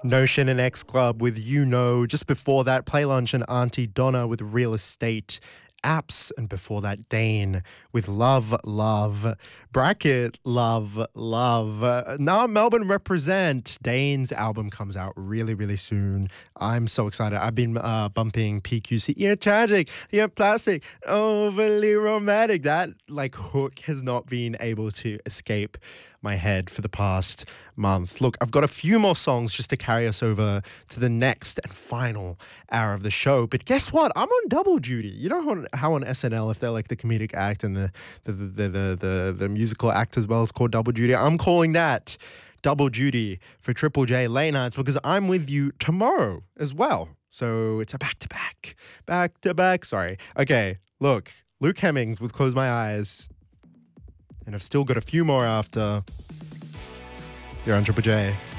Notion and X Club with You Know. Just before that, Play Lunch and Auntie Donna with Real Estate. Apps, and before that, Dane with Love, Love. Bracket, Love, Love. Now Melbourne represent. Dane's album comes out really, really soon. I'm so excited. I've been bumping PQC. You're tragic, you're plastic, overly romantic. That hook has not been able to escape my head for the past month. Look, I've got a few more songs just to carry us over to the next and final hour of the show. But guess what? I'm on double duty. You know how on SNL, if they're like the comedic act and the musical act as well is called double duty. I'm calling that double duty for Triple J late nights because I'm with you tomorrow as well. So it's a back-to-back. Sorry. Okay, look, Luke Hemmings with Close My Eyes. And I've still got a few more after. You're on Triple J.